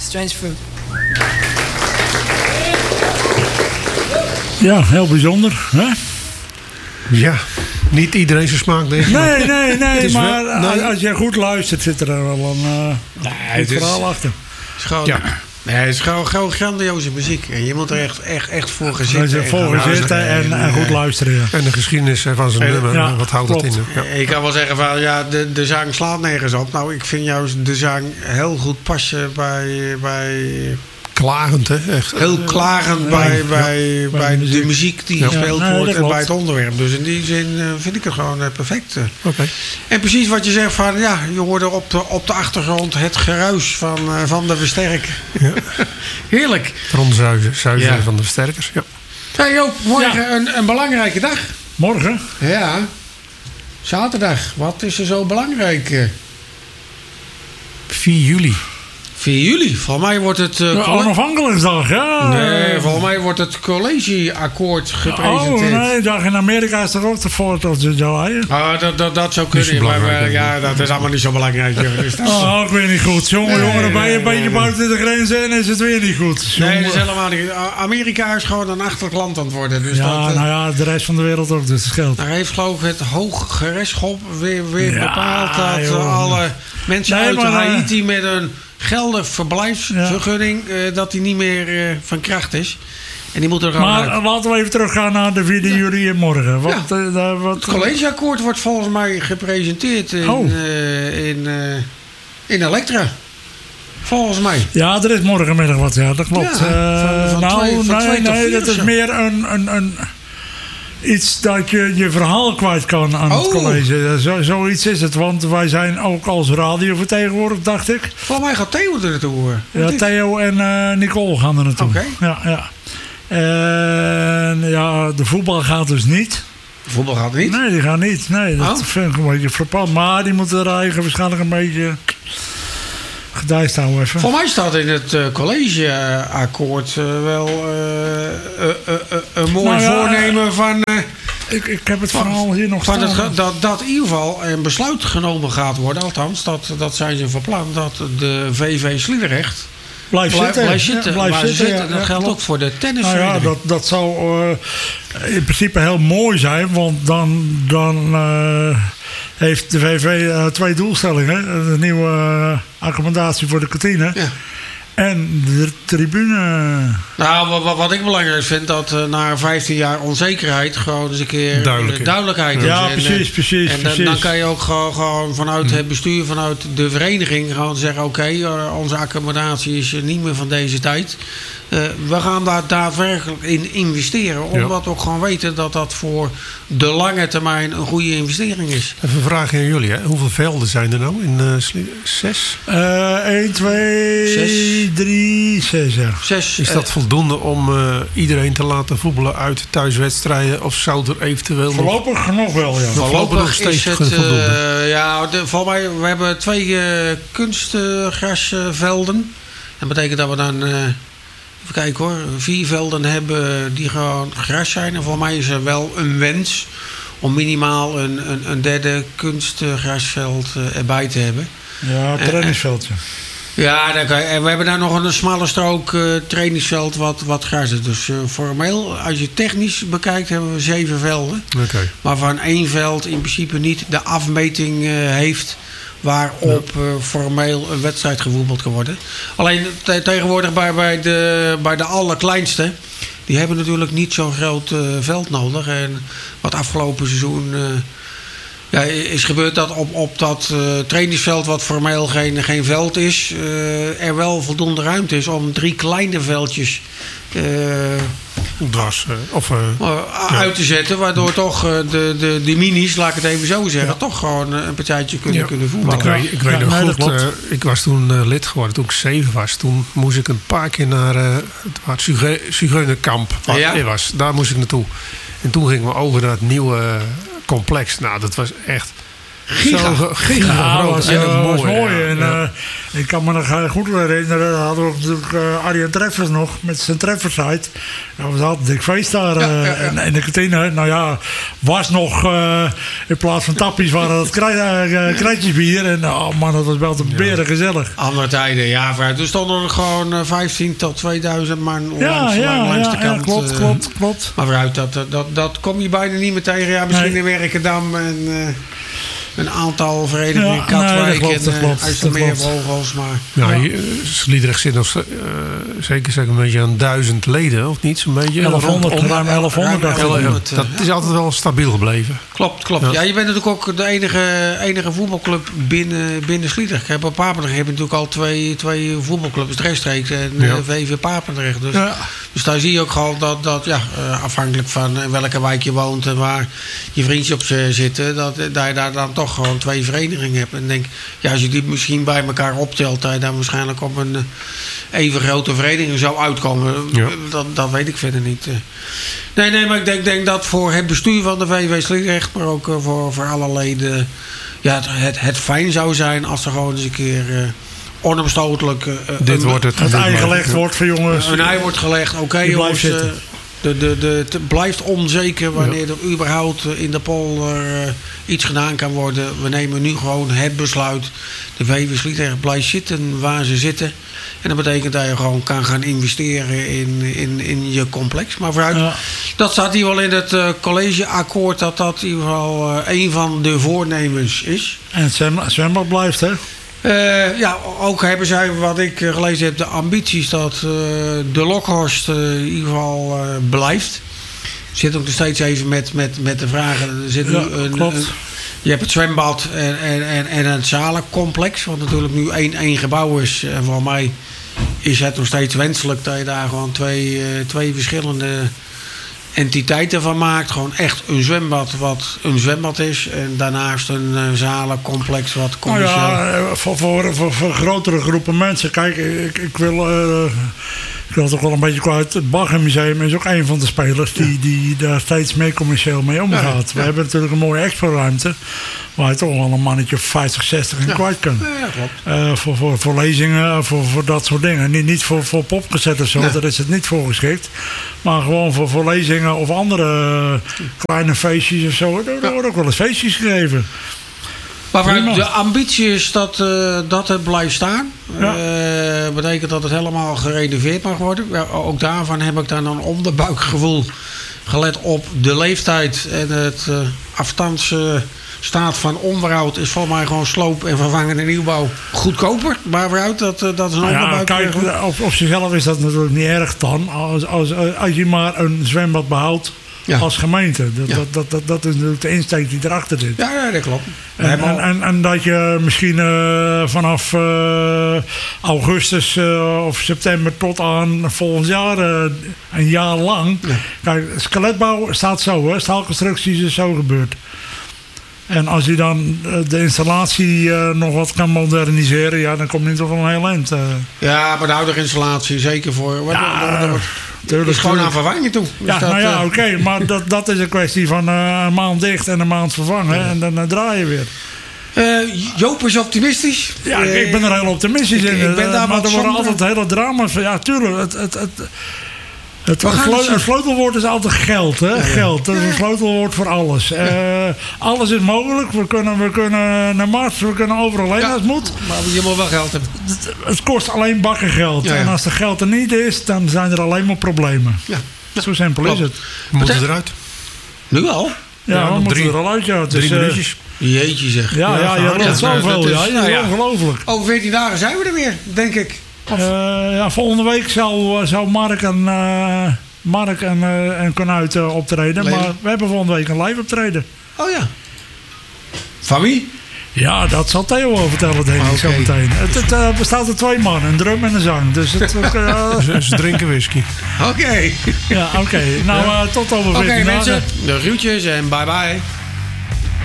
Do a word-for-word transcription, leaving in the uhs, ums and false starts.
Strange Fruit. Ja, heel bijzonder. Hè? Ja, niet iedereen zijn smaak, denk ik. Nee, nee, nee. Maar wel, nee. als je goed luistert, zit er wel een uh, Nee, goed het is- verhaal achter. Het is gewoon, Ja. nee, het is gewoon, gewoon grandioze muziek. En je moet er echt, echt, echt voor Als gezitten. je en voor gaan zitten luisteren. en, en goed luisteren. Ja. En de geschiedenis eh, van zijn En- nummer, ja, wat houdt klopt. dat in? Ja. Ik kan wel zeggen van ja, de, de zang slaat nergens op. Nou, ik vind juist de zang heel goed passen bij, bij Klagend, hè? Echt. heel klagend bij, bij, bij de de muziek. muziek die Ja. gespeeld Ja, nee, wordt dat en bij klopt. het onderwerp. Dus in die zin eh, vind ik het gewoon eh, perfect. eh. Oké. En precies wat je zegt van ja, je hoorde op de, op de achtergrond het geruis van, eh, van de versterker. Ja. Heerlijk. Rondzuizen zuizen Ja. van de versterkers. Ja. Hey Joop, morgen een, een belangrijke dag. Morgen? Ja. Zaterdag. Wat is er zo belangrijk? eh? vier juli. vier juli. Volgens mij wordt het... eh, De colle- onafhankelijksdag, ja. nee, volgens mij wordt het collegeakkoord gepresenteerd. Oh, nee, ik dacht in Amerika is er ook de Fourth of July. Ah, dat, dat, dat zou Niet zo kunnen. Maar, belangrijk, eh, ja, dat is allemaal niet zo belangrijk. joh. Dus dat- Oh, ik weet niet goed. Jongen, Nee, jongen, dan ben je een nee, beetje nee. buiten de grenzen en is het weer niet goed. Nee, Jongen. dat is helemaal niet. A- Amerika is gewoon een achterlijk land aan het worden. Dus Ja, dat, eh, nou ja, de rest van de wereld ook, dus het scheelt. daar heeft geloof ik het Hooggerechtshof weer, weer Ja, bepaald dat eh, joh. alle mensen Nee, uit maar, eh, Haiti met een geldig verblijfsvergunning, eh, dat die niet meer eh, van kracht is. En die moeten er gewoon Maar uit. eh, laten we even teruggaan naar de vierde juli en morgen. Wat, Ja. eh, daar- wat, Het collegeakkoord wordt volgens mij gepresenteerd in, Oh. eh, in, eh, in Elektra. Volgens mij. Ja, er is morgenmiddag wat, ja, dat klopt. Ja, Eh, van- van nou, twee- van nee, twee tot nee, vier dat of is zo. meer een, een, een, iets dat je je verhaal kwijt kan aan het Oh. college. Zo, zoiets is het, want wij zijn ook als radiovertegenwoordiger, dacht ik. Volgens mij gaat Theo er naartoe hoor. Ja, Theo en eh, Nicole gaan er naartoe. Oké. Ja, ja. En ja, de voetbal gaat dus niet. Voetbal gaat niet. Nee, die gaan niet. Nee, dat Oh. vind ik een beetje frappant. Maar die moeten er eigen waarschijnlijk een beetje gedijst houden even. Voor mij staat in het eh, collegeakkoord eh, wel eh, eh, eh, eh, een mooi Nou ja, voornemen van, eh, Ik, ik heb het verhaal hier nog van staan. het, ge- dat, dat in ieder geval een besluit genomen gaat worden. Althans, dat, dat zijn ze van plan. Dat de V V Sliedrecht Blijf blijft zitten. blijft zitten. Ja, blijf blijft zitten, zitten. ja, Dat ja, geldt klopt. ook voor de Nou ja, tennisvereniging. dat, dat zou eh, in principe heel mooi zijn. Want dan, dan eh, heeft de V V eh, twee doelstellingen. De nieuwe eh, accommodatie voor de kantine. Ja. En de tribune. Nou, wat, wat- wat ik belangrijk vind, dat uh, na vijftien jaar onzekerheid gewoon eens een keer Duidelijk, uh, ja. duidelijkheid Ja, is. precies, En, precies, En dan, precies. dan kan je ook gewoon, gewoon vanuit het bestuur, vanuit de vereniging gewoon zeggen, oké, uh, onze accommodatie is uh, niet meer van deze tijd. Uh, we gaan daar daadwerkelijk in investeren. Omdat we ook gewoon weten dat dat voor de lange termijn een goede investering is. Even een vraag aan jullie. Hè. Hoeveel velden zijn er nou in uh, Sli- zes? Uh, één, twee, Zes. drie, zes. Ja. Zes, Is dat uh, voldoende om uh, iedereen te laten voetballen uit thuiswedstrijden? Of zou er eventueel nog... Voorlopig nog wel, ja. Voorlopig nog steeds is het, voldoende. uh, ja, de, volgens mij, we hebben twee uh, kunstgrasvelden. Dat betekent dat we dan, uh, even kijken hoor, vier velden hebben die gewoon gras zijn. En voor mij is er wel een wens om minimaal een, een, een derde kunstgrasveld uh, erbij te hebben. Ja, trainingsveldje. Ja, dan kan je, en we hebben daar nog een smalle strook uh, trainingsveld wat, wat gras is. Dus uh, formeel, als je technisch bekijkt, hebben we zeven velden. Oké. Waarvan één veld in principe niet de afmeting uh, heeft waarop uh, formeel een wedstrijd gevoetbald kan worden. Alleen te- tegenwoordig bij, bij, de, bij de allerkleinste, die hebben natuurlijk niet zo'n groot uh, veld nodig. En wat afgelopen seizoen uh, ja, is gebeurd dat op, op dat uh, trainingsveld, wat formeel geen, geen veld is, uh, er wel voldoende ruimte is om drie kleine veldjes uh, Dwars. Uh, of, uh, uh, uit te zetten. Waardoor toch uh, de, de, de minis, laat ik het even zo zeggen, Ja. toch gewoon uh, een partijtje kunnen, Ja. kunnen Want voetballen. ik weet, ik weet Ja, nog nee, dat goed, klopt. uh, ik was toen uh, lid geworden, toen ik zeven was. Toen moest ik een paar keer naar uh, het, waar het Zuge- Zigeunerkamp waar Ja. het was. Daar moest ik naartoe. En toen gingen we over naar het nieuwe uh, complex. Nou, dat was echt Giga. Zo, giga Ja, groot. was, En uh, was mooi. mooi. ja. En, Ja. uh, ik kan me nog uh, goed herinneren, hadden we natuurlijk uh, Arjen Treffers nog met zijn Treffersite. Dat was altijd een dik feest daar uh, Ja, ja, ja. In, in de kantine. Nou ja, was nog uh, in plaats van tappies waren dat krij, uh, krijtjesbier. En oh man, dat was wel te beren gezellig. Andere tijden, ja. Vooruit. Er stonden er gewoon uh, vijftien tot tweeduizend man Ja, langs, ja, langs ja, de kant. ja, klopt, uh, klopt, klopt. Maar vooruit, dat, dat, dat kom je bijna niet meer tegen. Ja, misschien Nee. in Werkendam en uh, een aantal verenigingen. Ja, Katwijk nee, dat klopt, dat en uh, klopt, dat IJsselmeervogels. Maar Nou, Ja. hier, Sliedrecht zit nog uh, zeker zeg een beetje aan duizend leden, of niet? Zo'n beetje. elfhonderd, Rond- ruim elfhonderd. ruim dacht ik. elfhonderd. Ja, dat is altijd wel stabiel gebleven. Klopt, klopt. Ja. Ja. je bent natuurlijk ook de enige, enige voetbalclub binnen, binnen Sliedrecht. Kijk, op Papendrecht heb je natuurlijk al twee, twee voetbalclubs rechtstreeks en Ja. uh, V V Papendrecht. Dus, Ja. dus daar zie je ook gewoon dat, dat ja, uh, afhankelijk van in welke wijk je woont en waar je vriendjes op uh, zitten, dat, uh, dat je daar dan toch gewoon twee verenigingen hebt. En ik denk, ja, als je die misschien bij elkaar optelt, dat je dan waarschijnlijk op een uh, even grote vereniging zou uitkomen. Ja. Dat, dat weet ik verder niet. uh. Nee, nee, maar ik denk, denk dat voor het bestuur van de V V Sliedrecht, maar ook uh, voor, voor alle leden, ja, het, het, het fijn zou zijn als er gewoon eens een keer uh, onomstotelijk uh, Dit een, wordt het. Het dit ei blijft gelegd het. wordt voor jongens. een ei wordt gelegd. Oké, Die blijft jongens, uh, zitten. de, de, de, het blijft onzeker wanneer er überhaupt uh, in de polder uh, iets gedaan kan worden. We nemen nu gewoon het besluit. De V V Sliedrecht blijft zitten waar ze zitten. En dat betekent dat je gewoon kan gaan investeren in, in, in je complex. Maar vooruit, Ja. dat staat hier wel in het uh, collegeakkoord, dat dat in ieder geval uh, een van de voornemens is. En het zwem- zwembad blijft, hè? Uh, ja, ook hebben zij, wat ik uh, gelezen heb, de ambities dat uh, de Lokhorst uh, in ieder geval uh, blijft. Zit ook nog steeds even met, met, met de vragen. Er zit nu Ja, een, klopt. een- je hebt het zwembad en, en, en, en het zalencomplex, wat natuurlijk nu één, één gebouw is. En voor mij is het nog steeds wenselijk dat je daar gewoon twee, uh, twee verschillende entiteiten van maakt. Gewoon echt een zwembad wat een zwembad is. En daarnaast een uh, zalencomplex wat Nou commercieel... ja, eh, voor, voor, voor, voor grotere groepen mensen. Kijk, ik, ik wil... eh, ik wil toch wel een beetje kwijt. Het Baggermuseum is ook een van de spelers die, die daar steeds meer commercieel mee omgaat. Ja, We ja. hebben natuurlijk een mooie expo-ruimte. Waar je toch wel een mannetje of vijftig, zestig in Ja. kwijt kan. Ja, klopt. Eh, voor, voor, voor lezingen, voor, voor dat soort dingen. Niet, niet voor, voor popgezet of zo, Nee. daar is het niet voor geschikt. Maar gewoon voor, voor lezingen of andere eh, kleine feestjes of zo. Er, er worden ook wel eens feestjes gegeven. Maar vanuit Prima. de ambitie is dat, uh, dat het blijft staan. Ja. Uh, betekent dat het helemaal gerenoveerd mag worden. Ja, ook daarvan heb ik dan een onderbuikgevoel gelet op de leeftijd en het uh, afstandsstaat uh, van onderhoud is volgens mij gewoon sloop en vervangende nieuwbouw goedkoper. Maar vooruit, dat, uh, dat is een Nou ja, onderbuikgevoel. kijk, op, op zichzelf is dat natuurlijk niet erg dan. Als, als, als je maar een zwembad behoudt Ja. als gemeente. Dat, Ja. dat, dat, dat, dat is natuurlijk de insteek die erachter zit. Ja, ja, dat klopt. We En, hebben en, al- en, en dat je misschien uh, vanaf uh, augustus uh, of september tot aan volgend jaar, uh, een jaar lang. Ja. Kijk, skeletbouw staat zo, hè, staalconstructies is zo gebeurd. En als je dan uh, de installatie uh, nog wat kan moderniseren, ja, dan kom je toch wel een heel eind. Uh. ja, maar de huidige installatie, zeker voor... Wat, Ja, wat- wat- tuurlijk, is gewoon tuurlijk. aan vervanging toe. Dus Ja, dat, nou ja, uh, oké, maar dat, dat is een kwestie van uh, een maand dicht en een maand vervangen. En dan uh, draai je weer. uh, Joop is optimistisch. Ja, Uh, ik ben er heel optimistisch ik- in. ik ben eh, daar maar wat er worden somber. altijd hele drama's van. Ja, tuurlijk. Het, het, het, het, We het, gaan sleu- het zien. het sleutelwoord is altijd geld. Hè? Geld. Dat is een sleutelwoord voor alles. Eh, alles is mogelijk. We kunnen, we kunnen naar Mars. We kunnen overal heen Ja. als het moet. Maar je moet wel geld hebben. Het, het kost alleen bakken geld. Ja, ja. En als er geld er niet is, dan zijn er alleen maar problemen. Ja. Zo simpel is Klopt. het. We moeten Wat- eruit. Nu al? Ja, Ja, we nog moeten drie- er al uit. Ja. Het Drie is, eh, minuutjes. Jeetje zeg. Ja, ja, je ja, loopt ja, zoveel. dat is- Ja, je nou is ja. ongelooflijk. Over veertien dagen zijn we er weer, denk ik. Eh, ja, volgende week zou, zou Mark en, uh, Mark en, uh, en Konuit uh, optreden. Leven. Maar we hebben volgende week een live optreden. Oh ja. Van wie? Ja, dat zal Theo wel vertellen, denk ik, Oké. zo meteen. Het, het uh, bestaat uit twee mannen, een drum en een zang. Dus het, uh, Ze, ze drinken whisky. Oké. ja, oké. Nou, uh, tot over Oké veertien dagen. mensen, de groetjes en bye bye.